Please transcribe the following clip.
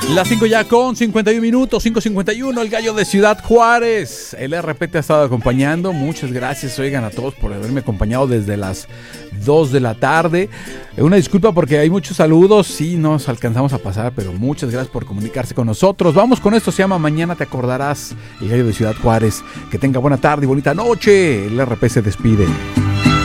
Las 5 ya con 51 minutos, 5:51, el gallo de Ciudad Juárez. El RP te ha estado acompañando. Muchas gracias, oigan, a todos por haberme acompañado desde las 2 de la tarde. Una disculpa porque hay muchos saludos, sí nos alcanzamos a pasar, pero muchas gracias por comunicarse con nosotros. Vamos con esto, se llama Mañana te acordarás, el gallo de Ciudad Juárez. Que tenga buena tarde y bonita noche. El RP se despide.